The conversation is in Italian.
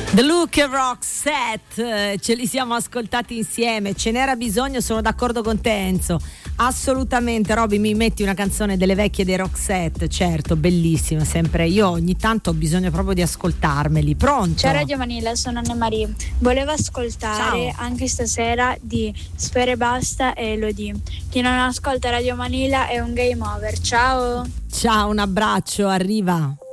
The Look e Roxette, ce li siamo ascoltati insieme, ce n'era bisogno, sono d'accordo con te Enzo, assolutamente. Roby, mi metti una canzone delle vecchie dei Roxette, certo, bellissima, sempre, io ogni tanto ho bisogno proprio di ascoltarmeli. Pronto? Ciao Radio Manila, sono Annemarie, volevo ascoltare anche stasera di Sfera Ebbasta e Elodie. Chi non ascolta Radio Manila è un game over, ciao! Ciao, un abbraccio, arriva.